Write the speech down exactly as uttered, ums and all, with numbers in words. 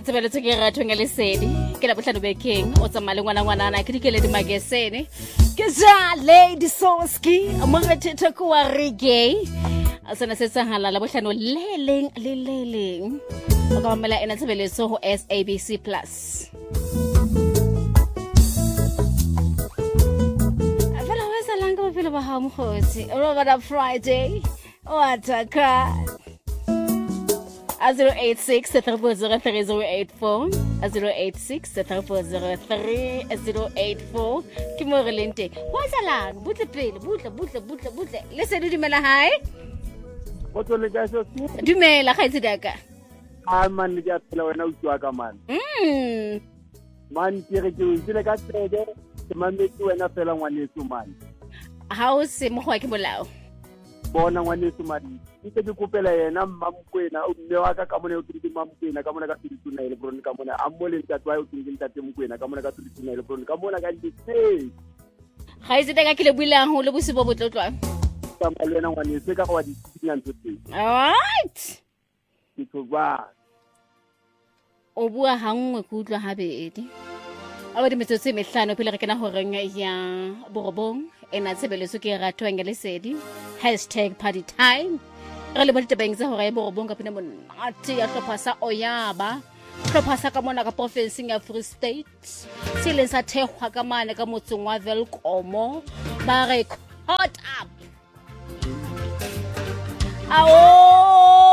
tsebeletse ke ratho nga lesedi ke la botlhano be king o tsamale ngwana ngwana ke dikele di magesene ke ja Lady Soski amorethe ko wa reggae asana se tsangala la botlhano le leng le le leng o ka mamela ena tsebeleso ho S A B C plus. Afela wa sa langa ba phela ba ha mkhotsi o ba da Friday o ataka zero eight six seven four zero three zero eight four zero eight six seven four zero three zero eight four ke mo re leng teng wa salang butle pele butle butle butle butle le se di dumela hae o tsole ka so si dumela ga itse daka a man le ya phela wena o tswa ka man mm man ke re ke o tsile ka tsede ke mametse wena phela ngwaneso man ha o se mo go ke bolao bona ngwaneso man ntse ke kopela yena mmamkwena o mme wa ka ka mone o tsitse mmamkwena ka mone ka tsituna ile bro ka mone a mmole ntatwa o tsitse ntate mkwena ka mone ka tsituna ile bro ka mone ka ntse ga itse ka ke le bulang ho le bosibo botlotlwa ka malena ngwaneso ka go wa ditsina ntse alright ke tsoba o bua hangwe ku utlwa habedi a ba di metsotso e mehlano pele re kena ho renga ya borobong ena tsebeleso ke ratho nga lesedi hashtag party time re le ba ditabeng tsa hore ya borobong ka pina monate ya hlopha sa Oyaba hlopha sa ka mona ka province ya Free State se leng sa thehwa ka mane ka motseng wa Velkomo ba re caught up. Awo